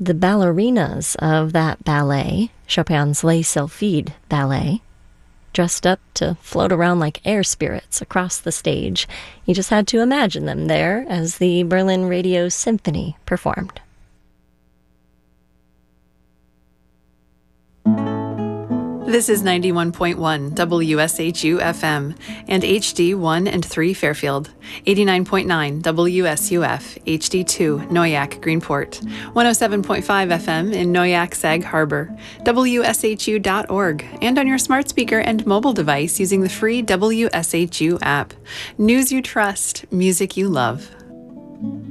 The ballerinas of that ballet, Chopin's Les Sylphides ballet, dressed up to float around like air spirits across the stage. You just had to imagine them there as the Berlin Radio Symphony performed. This is 91.1 WSHU FM and HD 1 and 3 Fairfield, 89.9 WSUF HD 2 Noyak Greenport, 107.5 FM in Noyak Sag Harbor, WSHU.org, and on your smart speaker and mobile device using the free WSHU app. News you trust, music you love.